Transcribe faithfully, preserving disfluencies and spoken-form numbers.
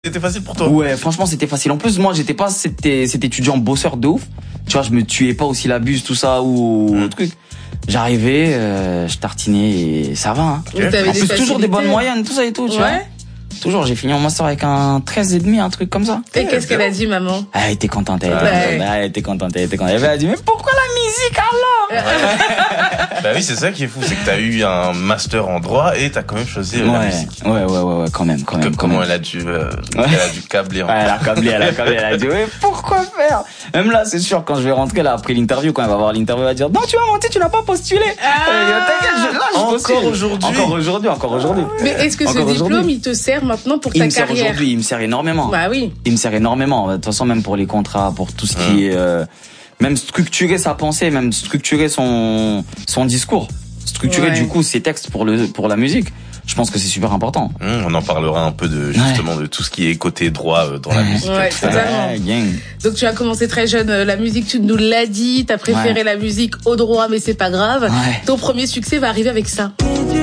C'était facile pour toi? Ouais, franchement, c'était facile. En plus, moi, j'étais pas cet, cet étudiant bosseur de ouf. Tu vois, je me tuais pas aussi la buse, tout ça, ou mmh. truc. J'arrivais, euh, je tartinais et ça va. Hein. Okay. En plus, toujours des bonnes moyennes, tout ça et tout, tu ouais. vois. Toujours, j'ai fini en master avec un treize et demi, un truc comme ça. Et ouais, qu'est-ce qu'elle a dit, maman? Elle était contente, elle, ouais. était, elle était contente, elle était contente. Elle a dit, mais pourquoi la musique alors? Bah oui, c'est ça qui est fou, c'est que t'as eu un master en droit et t'as quand même choisi ouais. la musique. Ouais, ouais, ouais, ouais, quand même, quand même. Comme, quand comment même. elle a dû, euh, ouais. elle a dû câbler. En ouais, elle a câblé, elle a câblé, elle a dit, mais pourquoi faire? Même là, c'est sûr, quand je vais rentrer là après l'interview, quand elle va voir l'interview, elle va dire, non, tu vas monter, tu n'as pas postulé. Ah. T'inquiète, là, je encore aujourd'hui. Encore aujourd'hui, encore aujourd'hui. Mais est-ce que encore ce diplôme, il te sert maintenant pour il ta me sert carrière? Aujourd'hui, il me sert énormément. Bah oui. Il me sert énormément. De toute façon, même pour les contrats, pour tout ce qui mmh. est, euh, même structurer sa pensée, même structurer son son discours, structurer ouais. du coup ses textes pour le pour la musique. Je pense que c'est super important. Mmh, on en parlera un peu de justement ouais. de tout ce qui est côté droit dans la musique. Ouais, totalement. Ouais, donc tu as commencé très jeune la musique, tu nous l'as dit, t'as préféré ouais. la musique au droit, mais c'est pas grave. Ouais. Ton premier succès va arriver avec ça.